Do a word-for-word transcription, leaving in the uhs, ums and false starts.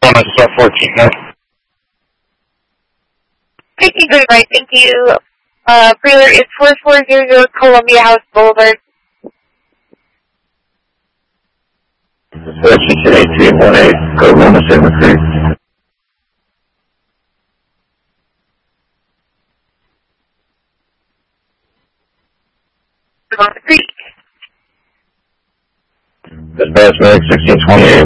on S fourteen. Taking good right, thank you. Uh, Preler is four four zero zero Columbia House Boulevard. Washington eight three one eight, Corona Silver Creek. Silver Creek. Dispatch Medic sixteen twenty-eight,